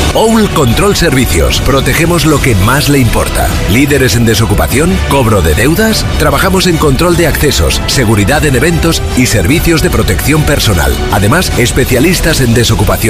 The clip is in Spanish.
OWL Control Servicios. Protegemos lo que más le importa. Líderes en desocupación, cobro de deudas. Trabajamos en control de accesos, seguridad en eventos y servicios de protección personal. Además, especialistas en desocupación